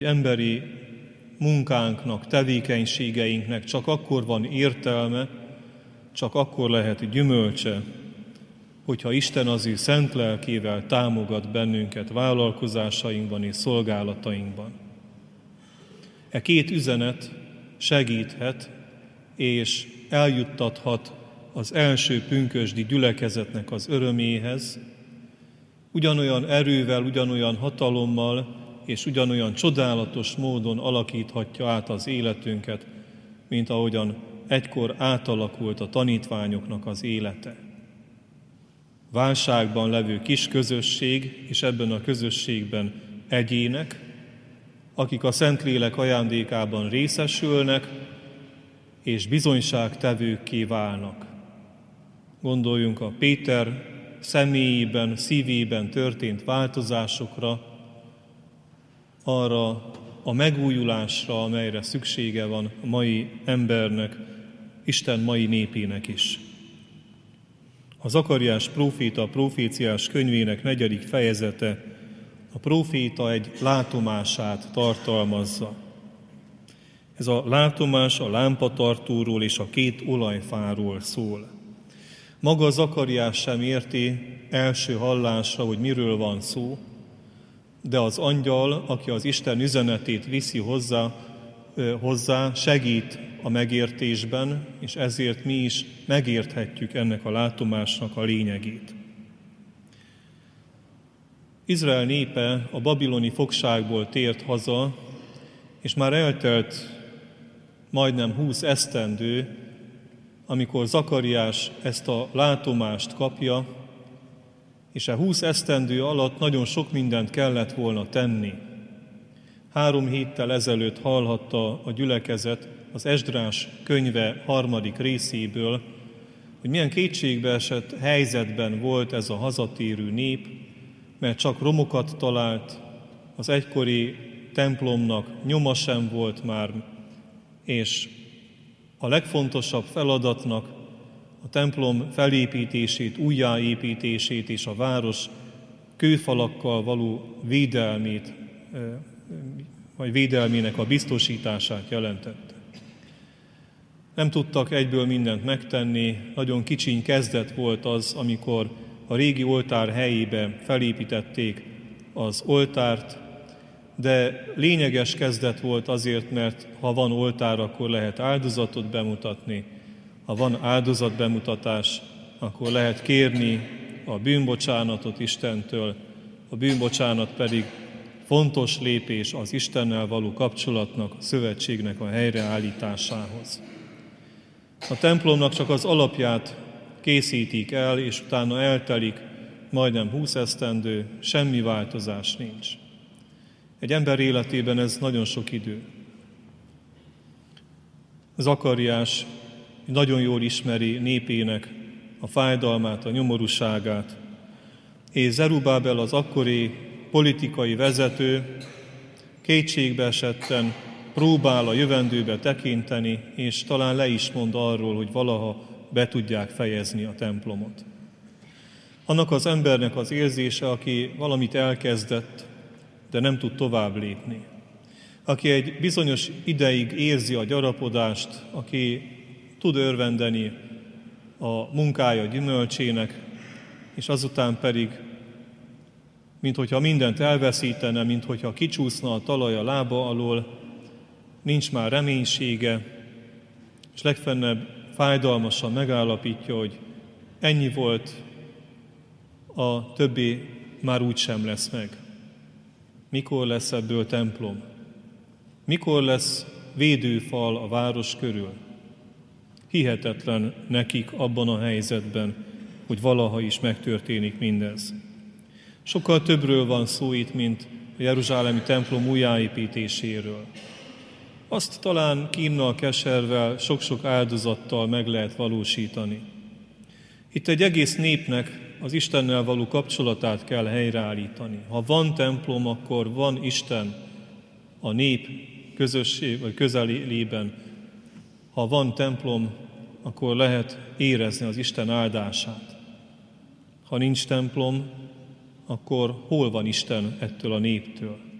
Emberi munkánknak, tevékenységeinknek csak akkor van értelme, csak akkor lehet gyümölcse, hogyha Isten az ő szent lelkével támogat bennünket vállalkozásainkban és szolgálatainkban. E két üzenet segíthet és eljuttathat az első pünkösdi gyülekezetnek az öröméhez, ugyanolyan erővel, ugyanolyan hatalommal és ugyanolyan csodálatos módon alakíthatja át az életünket, mint ahogyan egykor átalakult a tanítványoknak az élete. Válságban levő kis közösség, és ebben a közösségben egyének, akik a Szentlélek ajándékában részesülnek, és bizonyságtevőkké válnak. Gondoljunk a Péter személyében, szívében történt változásokra, arra a megújulásra, amelyre szüksége van a mai embernek, Isten mai népének is. A Zakariás próféta proféciás könyvének 4. fejezete a próféta egy látomását tartalmazza. Ez a látomás a lámpatartóról és a 2 olajfáról szól. Maga Zakariás sem érti első hallásra, hogy miről van szó, de az angyal, aki az Isten üzenetét viszi hozzá, segít a megértésben, és ezért mi is megérthetjük ennek a látomásnak a lényegét. Izrael népe a babiloni fogságból tért haza, és már eltelt majdnem 20 esztendő, amikor Zakariás ezt a látomást kapja, és a 20 esztendő alatt nagyon sok mindent kellett volna tenni. 3 héttel ezelőtt hallhatta a gyülekezet az Esdrás könyve 3. részéből, hogy milyen kétségbeesett helyzetben volt ez a hazatérő nép, mert csak romokat talált, az egykori templomnak nyoma sem volt már, és a legfontosabb feladatnak a templom felépítését, újjáépítését és a város kőfalakkal való védelmét, vagy védelmének a biztosítását jelentette. Nem tudtak egyből mindent megtenni, nagyon kicsiny kezdet volt az, amikor a régi oltár helyébe felépítették az oltárt, de lényeges kezdet volt azért, mert ha van oltár, akkor lehet áldozatot bemutatni, ha van áldozatbemutatás, akkor lehet kérni a bűnbocsánatot Istentől, a bűnbocsánat pedig fontos lépés az Istennel való kapcsolatnak, a szövetségnek a helyreállításához. A templomnak csak az alapját készítik el, és utána eltelik majdnem 20 esztendő, semmi változás nincs. Egy ember életében ez nagyon sok idő. Zakariás nagyon jól ismeri népének a fájdalmát, a nyomorúságát, és Zerubábel az akkori politikai vezető kétségbeesetten próbál a jövendőbe tekinteni, és talán le is mond arról, hogy valaha be tudják fejezni a templomot. Annak az embernek az érzése, aki valamit elkezdett, de nem tud tovább lépni. Aki egy bizonyos ideig érzi a gyarapodást, aki tud örvendeni a munkája gyümölcsének, és azután pedig, minthogyha mindent elveszítene, minthogyha kicsúszna a talaj a lába alól, nincs már reménysége, és legfennebb fájdalmasan megállapítja, hogy ennyi volt, a többi már úgysem lesz meg. Mikor lesz ebből templom? Mikor lesz védőfal a város körül? Hihetetlen nekik abban a helyzetben, hogy valaha is megtörténik mindez. Sokkal többről van szó itt, mint a jeruzsálemi templom újjáépítéséről. Azt talán kínnal, keservel, sok-sok áldozattal meg lehet valósítani. Itt egy egész népnek az Istennel való kapcsolatát kell helyreállítani. Ha van templom, akkor van Isten a nép közösség vagy közelében. Ha van templom, akkor lehet érezni az Isten áldását. Ha nincs templom, akkor hol van Isten ettől a néptől?